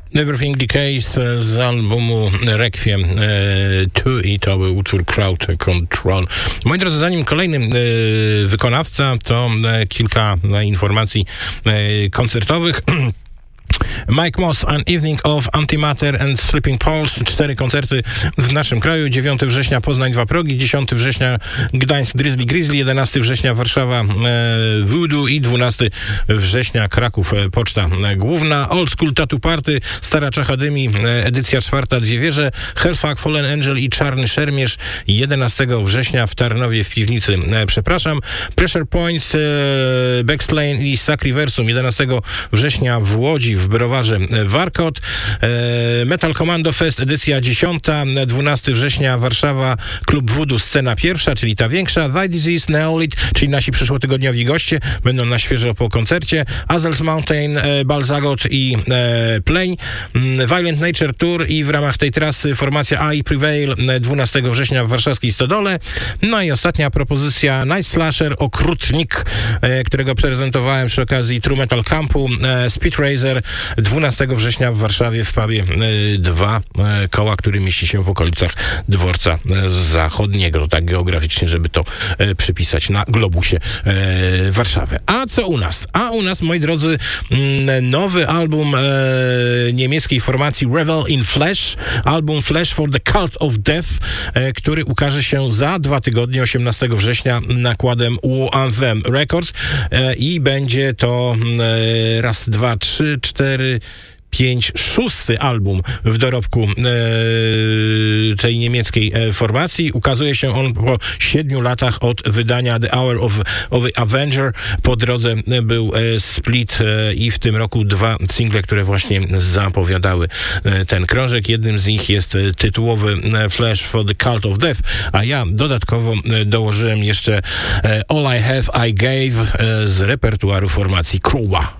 Everything Decays z albumu Requiem 2 i to był utwór Crowd Control. Moi drodzy, zanim kolejny wykonawca, to kilka informacji koncertowych. Mike Moss, An Evening of Antimatter and Sleeping Pulse. 4 koncerty w naszym kraju. 9 września Poznań, 2 progi. 10 września Gdańsk, Grizzly. 11 września Warszawa, Voodoo. I 12 września Kraków, Poczta Główna. Old School Tattoo Party, Stara Czacha Dymi, edycja 4, Dwie Wieże. Hellfuck, Fallen Angel i Czarny Szermierz. 11 września w Tarnowie w Piwnicy. Pressure Points, Backslane i Sacriversum. 11 września w Łodzi, w Browarze Warkot. Metal Commando Fest, edycja 10. 12 września Warszawa, Klub Voodoo, scena pierwsza, czyli ta większa. Thy Disease, Neolith, czyli nasi przyszłotygodniowi goście, będą na świeżo po koncercie. Azels Mountain, Balzagot i Plain. Violent Nature Tour i w ramach tej trasy formacja I Prevail 12 września w warszawskiej Stodole. No i ostatnia propozycja, Night Slasher, Okrutnik, którego prezentowałem przy okazji True Metal Campu. Speed Racer 12 września w Warszawie w pubie 2 koła, który mieści się w okolicach Dworca Zachodniego, tak geograficznie, żeby to przypisać na globusie Warszawy. A co u nas? A u nas, moi drodzy, nowy album niemieckiej formacji Revel in Flesh, album Flesh for the Cult of Death, który ukaże się za 2 tygodnie, 18 września nakładem War Anthem Records i będzie to raz, 2, 3, 4, 5, 6 album w dorobku tej niemieckiej formacji. Ukazuje się on po 7 latach od wydania The Hour of the Avenger. Po drodze był Split i w tym roku 2 single, które właśnie zapowiadały ten krążek. Jednym z nich jest tytułowy Flash for the Cult of Death, a ja dodatkowo dołożyłem jeszcze All I Have I Gave z repertuaru formacji Kruła.